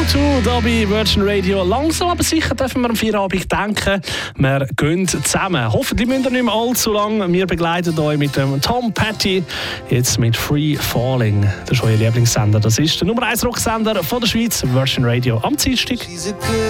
U2 hier bei Virgin Radio. Langsam aber sicher dürfen wir am Feierabend denken, wir gehen zusammen. Hoffentlich müsst ihr nicht mehr allzu lang. Wir begleiten euch mit dem Tom Petty, jetzt mit Free Falling. Das ist euer Lieblingssender. Das ist der Nummer 1 Rocksender von der Schweiz, Virgin Radio am Dienstag.